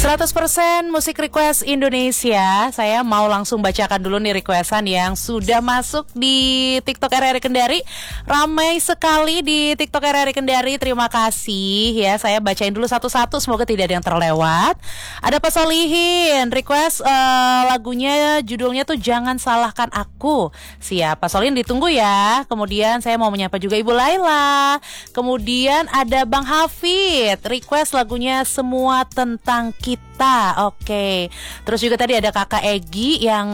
100% musik request Indonesia. Saya mau langsung bacakan dulu nih requestan yang sudah masuk di TikTok RRI Kendari. Ramai sekali di TikTok RRI Kendari. Terima kasih ya. Saya bacain dulu satu-satu, semoga tidak ada yang terlewat. Ada Pak Solihin request lagunya, judulnya tuh Jangan Salahkan Aku. Siap, Pak Solihin ditunggu ya. Kemudian saya mau menyapa juga Ibu Laila. Kemudian ada Bang Hafid request lagunya Semua Tentang Kita. Oke. Terus juga tadi ada Kakak Egi yang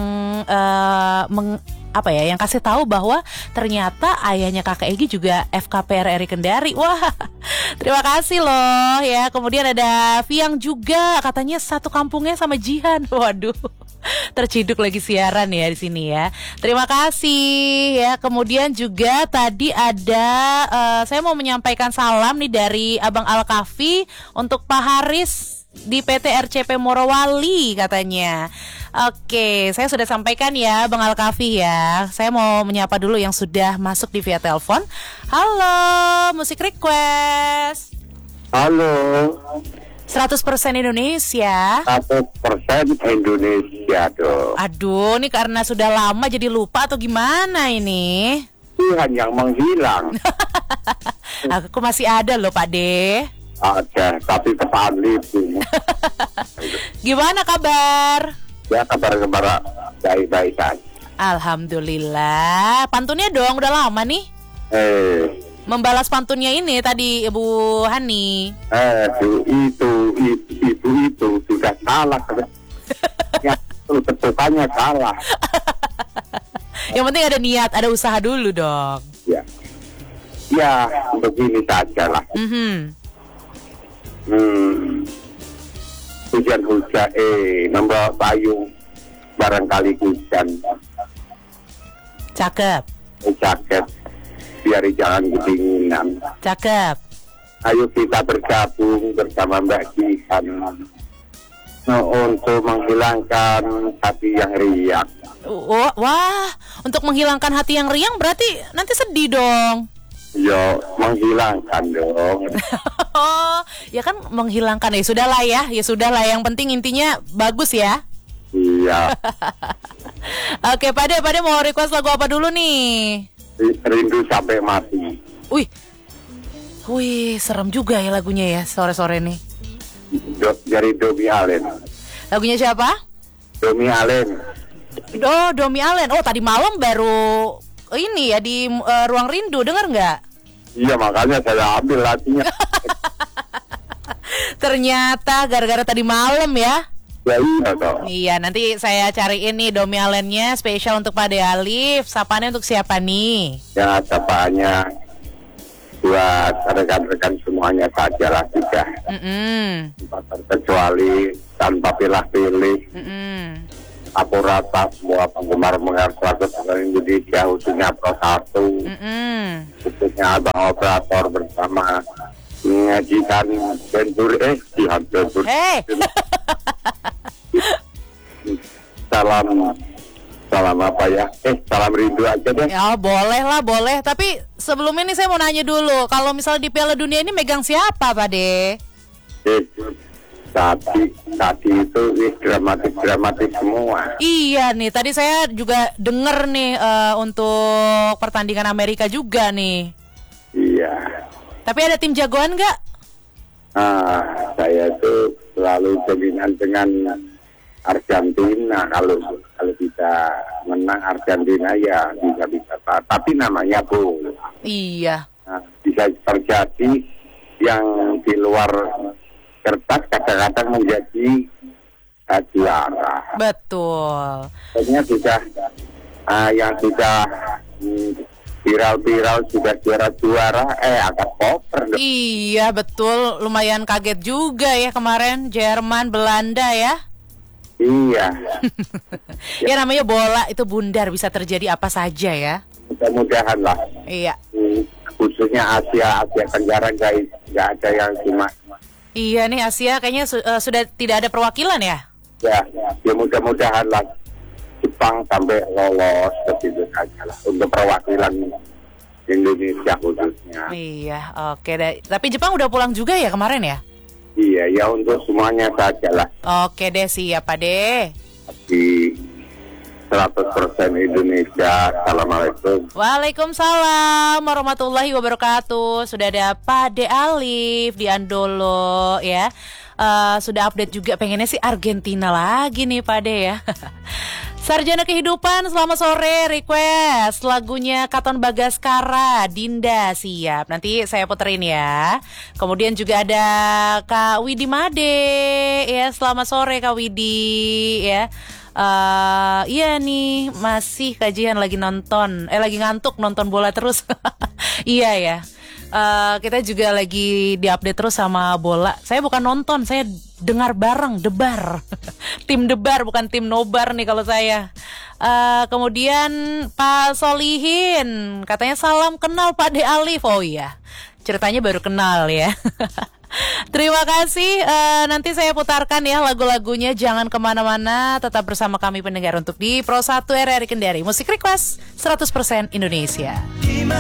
yang kasih tahu bahwa ternyata ayahnya Kakak Egi juga FKP RRI Kendari. Wah, terima kasih loh ya. Kemudian ada Fiang juga, katanya satu kampungnya sama Jihan. Waduh, terciduk lagi siaran ya di sini ya. Terima kasih ya. Kemudian juga tadi ada saya mau menyampaikan salam nih dari Abang Al-Kafi untuk Pak Haris di PT RCP Morowali katanya. Oke, saya sudah sampaikan ya Bang Al-Kafi ya. Saya mau menyapa dulu yang sudah masuk di via telepon. Halo, musik request. Halo. 100% Indonesia. 100% Indonesia dong. Aduh, ini karena sudah lama jadi lupa atau gimana ini? Tuhan yang menghilang. Aku masih ada loh Pak De. Ada, tapi kepalih. Gimana kabar? Ya, kabar-kabar baik-baik saja. Alhamdulillah. Pantunnya dong, udah lama nih. Membalas pantunnya ini tadi Ibu Hani. Itu sudah salah. Ya, ketukannya salah. Yang penting ada niat, ada usaha dulu dong. Ya, begini saja lah. Hujan-hujan, membawa payung, barangkali hujan. Cakep. Jaket, biar jangan kedinginan. Cakep. Ayo kita bergabung bersama Mbak Jihan untuk menghilangkan hati yang riang. Wah, untuk menghilangkan hati yang riang berarti nanti sedih dong. Yo, menghilangkan dong. Oh, ya kan menghilangkan. Ya sudahlah ya. Yang penting intinya bagus ya. Iya. Oke, Pade mau request lagu apa dulu nih? Rindu Sampai Mati. Wih, serem juga ya lagunya ya sore-sore nih. Dari Domi Allen. Lagunya siapa? Domi Allen. Domi Allen. Oh, tadi malam baru ini ya di Ruang Rindu, dengar nggak? Iya, makanya saya ambil lagunya. Ternyata gara-gara tadi malam ya. Ya iya dong. Iya, nanti saya cari ini Domi Allen-nya spesial untuk Pak De Alif. Sapanya untuk siapa nih? Ya, sapanya buat rekan-rekan semuanya saja lah sudah. Terkecuali tanpa pilih-pilih. Aku rasa semua penggemar 100% Indonesia, khususnya Pro 1, khususnya Abang Operator bersama menyajikan Jihan Bentur. Salam apa ya? Salam rindu aja deh. Ya boleh. Tapi sebelum ini saya mau nanya dulu, kalau misalnya di Piala Dunia ini megang siapa Pak De? Tadi itu dramatis semua. Iya nih, tadi saya juga denger nih untuk pertandingan Amerika juga nih. Iya. Tapi ada tim jagoan nggak? Saya tuh selalu dominan dengan Argentina. Kalau bisa menang Argentina ya bisa. Tapi namanya bola. Iya. Bisa terjadi yang di luar kertas kadang-kadang menjadi juara. Betul. Pokoknya sudah yang sudah viral sudah juara angkat koper. Iya betul, lumayan kaget juga ya kemarin Jerman Belanda ya. Iya. Ya namanya bola itu bundar, bisa terjadi apa saja ya. Mudah-mudahan lah. Iya. Khususnya Asia Tenggara nggak ada yang cuma. Iya nih, Asia kayaknya sudah tidak ada perwakilan ya? Ya mudah-mudahan lah Jepang sampai lolos begitu saja lah untuk perwakilan Indonesia khususnya. Iya, oke deh. Tapi Jepang udah pulang juga ya kemarin ya? Iya, ya untuk semuanya saja lah. Oke deh, siap Pak De. Di 100% Indonesia. Assalamualaikum. Waalaikumsalam warahmatullahi wabarakatuh. Sudah ada Pak De Alif di Andolo ya. Sudah update juga, pengennya sih Argentina lagi nih Pak De ya. Sarjana Kehidupan, selamat sore, request lagunya Katon Bagaskara, Dinda, siap. Nanti saya puterin ya. Kemudian juga ada Kak Widi Made, ya selamat sore Kak Widi, ya. Iya nih, masih kajian lagi lagi ngantuk nonton bola terus. Iya ya. Kita juga lagi diupdate terus sama bola. Saya bukan nonton, saya dengar bareng, debar. Tim debar bukan tim nobar nih kalau saya. Kemudian Pak Solihin katanya salam kenal Pak De Alif. Oh iya, ceritanya baru kenal ya. Terima kasih. Nanti saya putarkan ya lagu-lagunya. Jangan kemana-mana, tetap bersama kami pendengar untuk di Pro 1 RRI Kendari. Musik request 100% Indonesia.